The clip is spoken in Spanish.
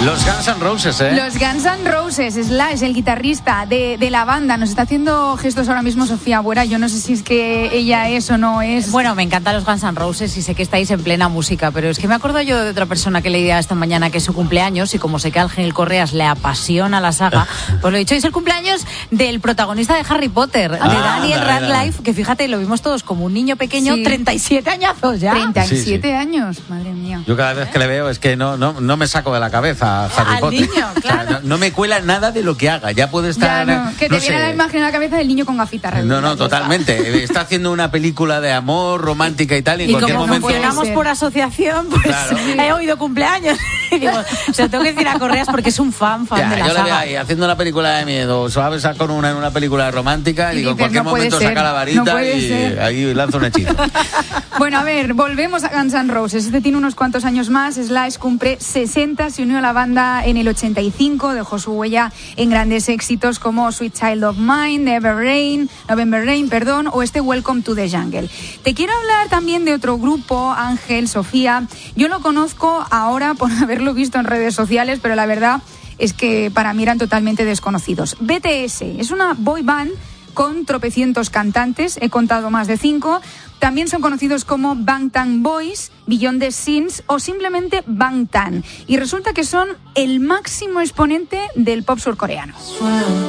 Los Guns N' Roses, ¿eh? Los Guns N' Roses, Slash, el guitarrista de la banda. Nos está haciendo gestos ahora mismo Sofía Buera. Yo no sé si es que ella es o no es. Bueno, me encantan los Guns N' Roses y sé que estáis en plena música, pero es que me acuerdo yo de otra persona que leía esta mañana que es su cumpleaños y como sé que a Ángel Correas le apasiona la saga, pues lo he dicho, es el cumpleaños del protagonista de Harry Potter, de Daniel Radcliffe, que fíjate, lo vimos todos como un niño pequeño, sí. 37 añazos ya. 37 años, madre mía. Yo cada vez que le veo es que no me saco de la cabeza a Harry Potter. Niño, claro. O sea, no me cuela nada de lo que haga. Ya puede estar. Ya no, que te viene la imagen en la cabeza del niño con gafitas. No, totalmente. Está haciendo una película de amor romántica y tal. Y en cualquier como momento. funcionamos por asociación, pues claro. He oído cumpleaños. Y digo, se lo tengo que decir a Correas porque es un fan ya, de la yo saga. le veo ahí haciendo una película de miedo, ¿sabes? Con una película romántica y en cualquier momento saca la varita y ahí lanza un hechizo. Bueno, a ver, volvemos a Guns N' Roses. Este tiene unos cuantos años más. Slash cumple 60, se unió a la banda en el 85, dejó su huella en grandes éxitos como Sweet Child of Mine, November Rain, o este Welcome to the Jungle. Te quiero hablar también de otro grupo, Ángel, Sofía. Yo lo conozco ahora por haberlo visto en redes sociales, pero la verdad es que para mí eran totalmente desconocidos. BTS es una boy band con tropecientos cantantes, he contado más de 5. También son conocidos como Bangtan Boys, Beyond the Scenes o simplemente Bangtan. Y resulta que son el máximo exponente del pop surcoreano.